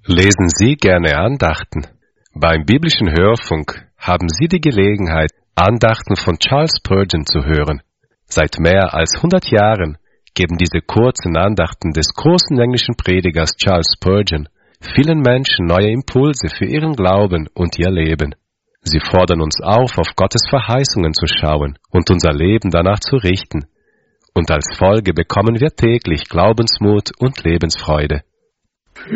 Lesen Sie gerne Andachten? Beim biblischen Hörfunk haben Sie die Gelegenheit, Andachten von Charles Spurgeon zu hören. Seit mehr als 100 Jahren geben diese kurzen Andachten des großen englischen Predigers Charles Spurgeon vielen Menschen neue Impulse für ihren Glauben und ihr Leben. Sie fordern uns auf Gottes Verheißungen zu schauen und unser Leben danach zu richten. Und als Folge bekommen wir täglich Glaubensmut und Lebensfreude.